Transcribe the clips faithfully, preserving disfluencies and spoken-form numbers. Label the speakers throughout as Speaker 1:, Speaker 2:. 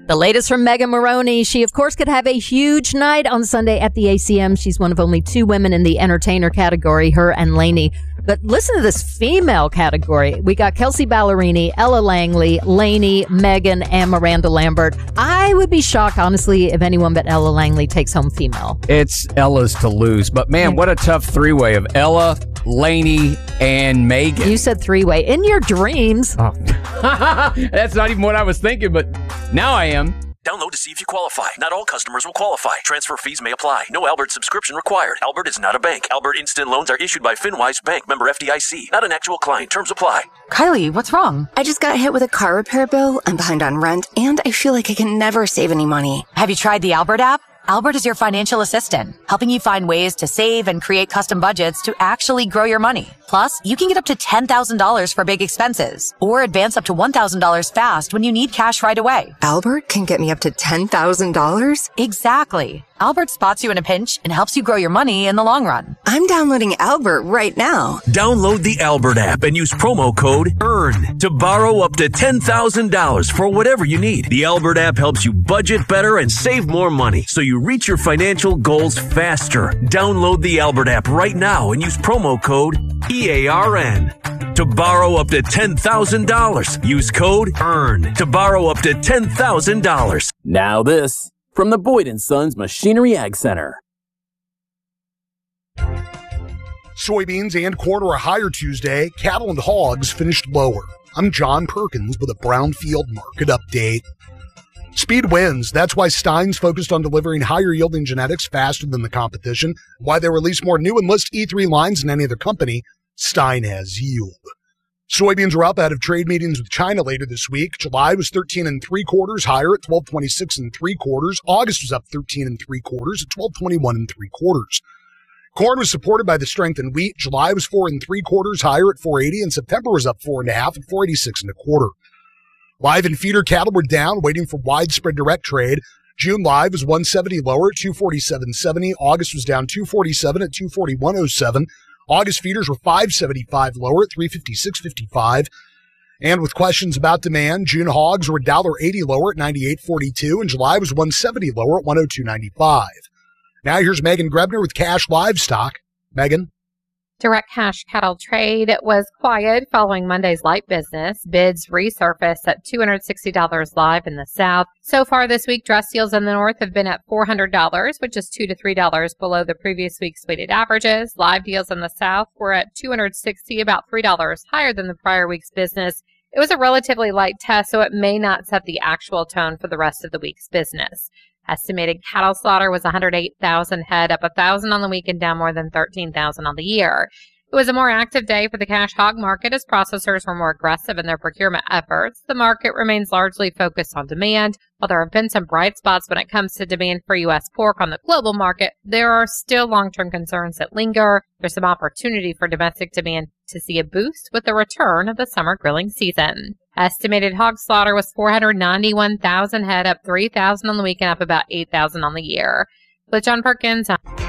Speaker 1: The latest from Megan Moroney. She, of course, could have a huge night on Sunday at the A C M. She's one of only two women in the entertainer category, her and Lainey. But listen to this female category. We got Kelsey Ballerini, Ella Langley, Lainey, Megan, and Miranda Lambert. I would be shocked, honestly, if anyone but Ella Langley takes home female.
Speaker 2: It's Ella's to lose. But, man, what a tough three-way of Ella, Lainey, and Megan.
Speaker 1: You said three-way. In your dreams.
Speaker 2: Oh. That's not even what I was thinking, but now I am.
Speaker 3: Download to see if you qualify. Not all customers will qualify. Transfer fees may apply. No Albert subscription required. Albert is not a bank. Albert Instant Loans are issued by FinWise Bank, member F D I C. Not an actual client. Terms apply.
Speaker 4: Kylie, what's wrong?
Speaker 5: I just got hit with a car repair bill. I'm behind on rent, and I feel like I can never save any money.
Speaker 4: Have you tried the Albert app? Albert is your financial assistant, helping you find ways to save and create custom budgets to actually grow your money. Plus, you can get up to ten thousand dollars for big expenses or advance up to one thousand dollars fast when you need cash right away.
Speaker 5: Albert can get me up to ten thousand dollars?
Speaker 4: Exactly. Albert spots you in a pinch and helps you grow your money in the long run.
Speaker 5: I'm downloading Albert right now.
Speaker 3: Download the Albert app and use promo code EARN to borrow up to ten thousand dollars for whatever you need. The Albert app helps you budget better and save more money so you reach your financial goals faster. Download the Albert app right now and use promo code E A R N to borrow up to ten thousand dollars. Use code EARN to borrow up to ten thousand dollars.
Speaker 6: Now this from the Boyd and Sons Machinery Ag Center.
Speaker 7: Soybeans and corn are higher Tuesday. Cattle and hogs finished lower. I'm John Perkins with a Brownfield market update. Speed wins. That's why Stein's focused on delivering higher yielding genetics faster than the competition. Why they release more new Enlist E three lines than any other company. Stein has yield. Soybeans are up out of trade meetings with China later this week. July was thirteen and three quarters higher at twelve twenty-six and three quarters. August was up thirteen and three quarters at twelve twenty-one and three quarters. Corn was supported by the strength in wheat. July was four and three quarters higher at four eighty, and September was up four and a half at four eighty-six and a quarter. Live and feeder cattle were down, waiting for widespread direct trade. June live was one seventy lower at two forty-seven seventy. August was down two forty-seven at two forty-one oh seven. August feeders were five seventy-five lower at three fifty-six fifty-five. And with questions about demand, June hogs were one dollar eighty lower at ninety-eight forty-two, and July was one seventy lower at one oh two ninety-five. Now here's Megan Grebner with Cash Livestock. Megan?
Speaker 8: Direct cash cattle trade was quiet following Monday's light business. Bids resurfaced at two hundred sixty dollars live in the South. So far this week, dress deals in the North have been at four hundred dollars, which is two to three dollars below the previous week's weighted averages. Live deals in the South were at two hundred sixty dollars, about three dollars higher than the prior week's business. It was a relatively light test, so it may not set the actual tone for the rest of the week's business. Estimated cattle slaughter was one hundred eight thousand head, up one thousand on the week and down more than thirteen thousand on the year. It was a more active day for the cash hog market as processors were more aggressive in their procurement efforts. The market remains largely focused on demand. While there have been some bright spots when it comes to demand for U S pork on the global market, there are still long-term concerns that linger. There's some opportunity for domestic demand to see a boost with the return of the summer grilling season. Estimated hog slaughter was four hundred ninety-one thousand head, up three thousand on the week and up about eight thousand on the year. With John Perkins.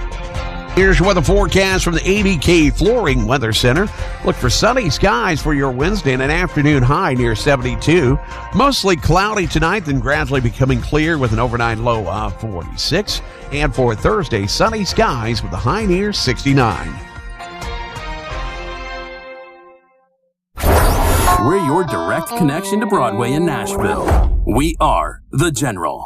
Speaker 9: Here's your weather forecast from the A B K Flooring Weather Center. Look for sunny skies for your Wednesday and an afternoon high near seventy-two. Mostly cloudy tonight, then gradually becoming clear with an overnight low of forty-six. And for Thursday, sunny skies with a high near sixty-nine.
Speaker 6: We're your direct connection to Broadway in Nashville. We are The General.